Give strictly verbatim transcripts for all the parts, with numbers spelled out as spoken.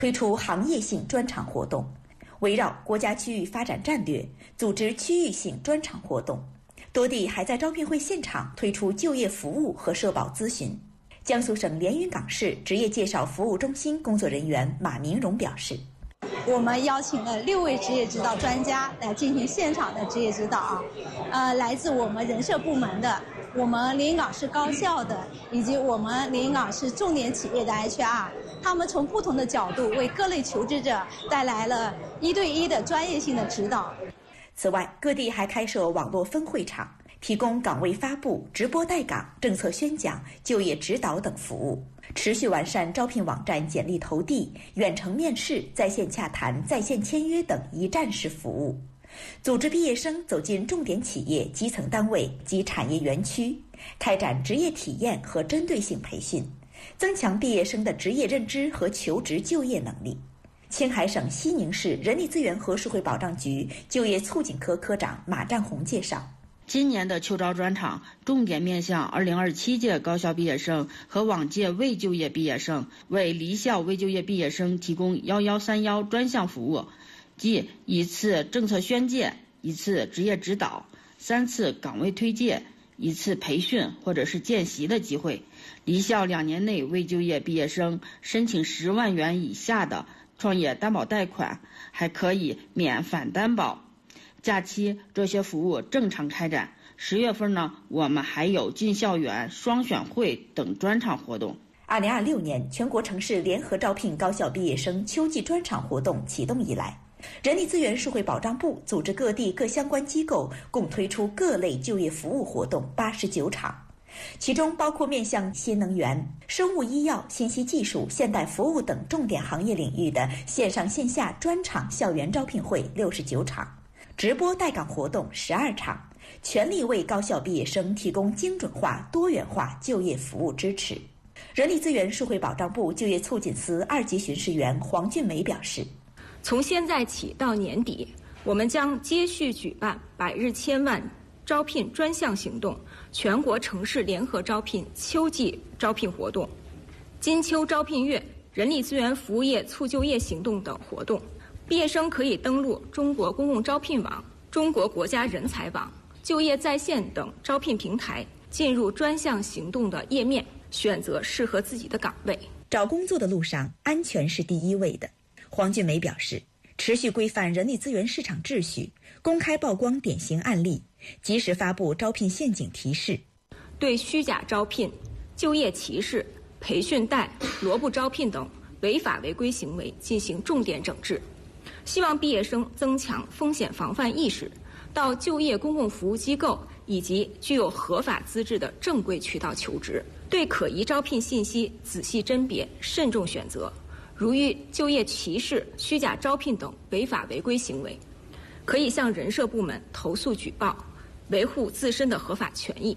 推出行业性专场活动，围绕国家区域发展战略组织区域性专场活动。多地还在招聘会现场推出就业服务和社保咨询。江苏省连云港市职业介绍服务中心工作人员马明荣表示， 我们邀请了六位职业指导专家来进行现场的职业指导啊，呃，来自我们人社部门的、我们连云港市高校的，以及我们连云港市重点企业的 H R， 他们从不同的角度为各类求职者带来了一对一的专业性的指导。 此外，各地还开设网络分会场，提供岗位发布、直播带岗、政策宣讲、就业指导等服务，持续完善招聘网站简历投递、远程面试、在线洽谈、在线签约等一站式服务，组织毕业生走进重点企业、基层单位及产业园区，开展职业体验和针对性培训，增强毕业生的职业认知和求职就业能力。青海省西宁市人力资源和社会保障局就业促进科科长马占红介绍， 今年的秋招专场重点面向二零二七届高校毕业生和往届未就业毕业生，为离校未就业毕业生提供幺幺三幺专项服务，即一次政策宣介、一次职业指导、三次岗位推介、一次培训或者是见习的机会。离校两年内未就业毕业生申请十万元以下的创业担保贷款，还可以免返担保。假期这些服务正常开展。十月份呢，我们还有进校园、双选会等专场活动。 二零二六年全国城市联合招聘高校毕业生秋季专场活动启动以来，人力资源社会保障部组织各地各相关机构共推出各类就业服务活动八十九场，其中包括面向新能源、生物医药、信息技术、现代服务等重点行业领域的线上线下专场校园招聘会六十九场，直播带岗活动十二场，全力为高校毕业生提供精准化、多元化就业服务支持。人力资源社会保障部就业促进司二级巡视员黄俊梅表示， 从现在起到年底，我们将接续举办百日千万招聘专项行动、全国城市联合招聘秋季招聘活动、金秋招聘月、人力资源服务业促就业行动等活动。毕业生可以登录中国公共招聘网、中国国家人才网、就业在线等招聘平台，进入专项行动的页面，选择适合自己的岗位。 找工作的路上，安全是第一位的。黄俊梅表示，持续规范人力资源市场秩序，公开曝光典型案例，及时发布招聘陷阱提示， 对虚假招聘、就业歧视、培训贷、萝卜招聘等违法违规行为进行重点整治。希望毕业生增强风险防范意识，到就业公共服务机构以及具有合法资质的正规渠道求职，对可疑招聘信息仔细甄别，慎重选择。如遇就业歧视、虚假招聘等违法违规行为，可以向人社部门投诉举报，维护自身的合法权益。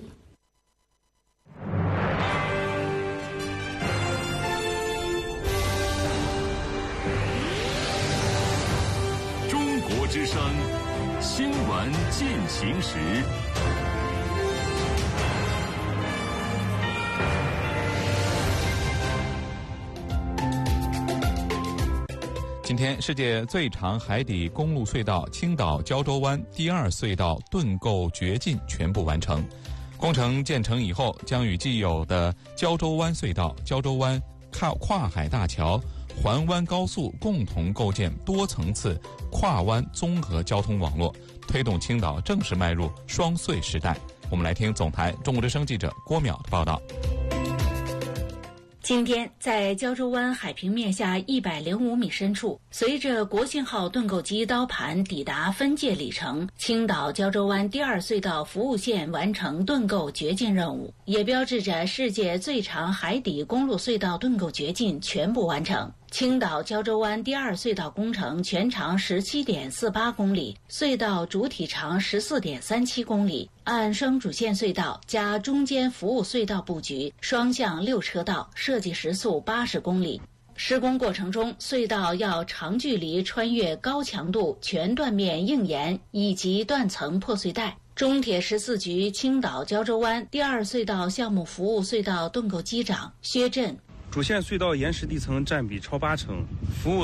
中国之声新闻进行时。 今天，世界最长海底公路隧道青岛胶州湾第二隧道盾构掘进全部完成。工程建成以后，将与既有的胶州湾隧道、胶州湾跨跨海大桥、环湾高速共同构建多层次跨湾综合交通网络，推动青岛正式迈入双隧时代。我们来听总台中国之声记者郭淼的报道。 今天，在胶州湾海平面下一百零五米深处，随着国信号盾构机刀盘抵达分界里程，青岛胶州湾第二隧道服务线完成盾构掘进任务，也标志着世界最长海底公路隧道盾构掘进全部完成。青岛胶州湾第二隧道工程全长 十七点四八公里，隧道主体长 十四点三七公里，按双主线隧道加中间服务隧道布局，双向六车道，设计时速八十公里。施工过程中，隧道要长距离穿越高强度全断面硬岩以及断层破碎带。中铁十四局青岛胶州湾第二隧道项目服务隧道盾构机长薛振， 主线隧道岩石地层占比超八成，服务